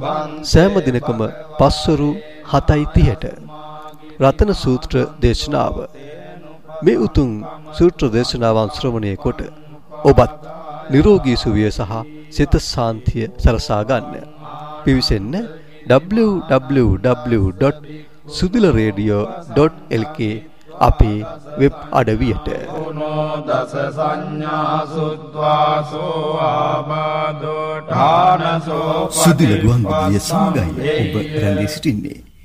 සෑම දිනකම පස්වරු 7:30ට රතන සූත්‍ර දේශනාව. මේ උතුම් සූත්‍ර දේශනාවන් ශ්‍රවණය කොට ඔබත් නිරෝගී සුවය සහ සිත ශාන්තිය සලසා ගන්න. පිවිසෙන්න www.sudilaradio.lk අපේ වෙබ් අඩවියට. දස සංඥා සුද්වාසෝ ආබාධෝ ඨානසෝ සුදිල ගුවන් විදුලිය සමගයි ඔබ රැඳී සිටින්නේ.